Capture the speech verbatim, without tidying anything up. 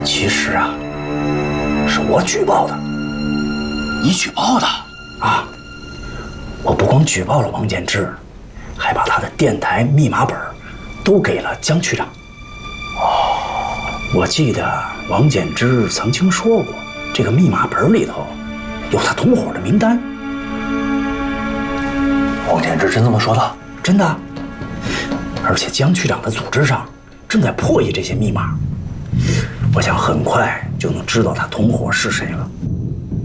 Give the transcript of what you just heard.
其实啊，是我举报的。 你举报的？ 啊，我不光举报了王建之，还把他的电台密码本都给了江区长。哦，我记得王建之曾经说过，这个密码本里头有他同伙的名单。 王建之真这么说的？ 真的。而且江区长的组织上正在破译这些密码，我想很快就能知道他同伙是谁了。